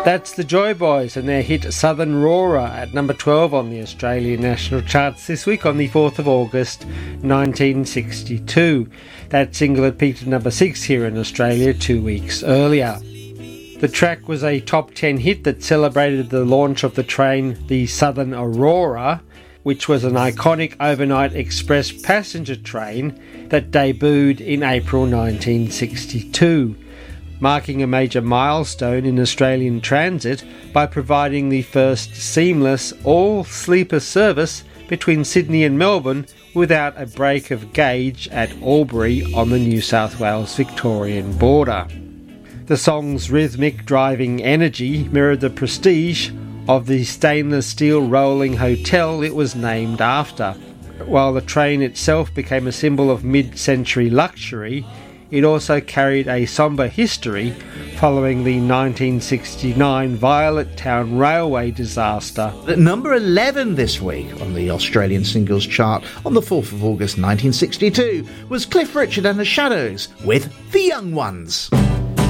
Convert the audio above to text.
That's the Joy Boys and their hit Southern Roarer at number 12 on the Australian National Charts this week on the 4th of August 1962. That single had peaked at number 6 here in Australia 2 weeks earlier. The track was a top 10 hit that celebrated the launch of the train, the Southern Aurora, which was an iconic overnight express passenger train that debuted in April 1962. Marking a major milestone in Australian transit by providing the first seamless all-sleeper service between Sydney and Melbourne without a break of gauge at Albury on the New South Wales-Victorian border. The song's rhythmic driving energy mirrored the prestige of the stainless steel rolling hotel it was named after. While the train itself became a symbol of mid-century luxury, it also carried a sombre history following the 1969 Violet Town Railway disaster. At number 11 this week on the Australian Singles Chart on the 4th of August 1962 was Cliff Richard and the Shadows with The Young Ones.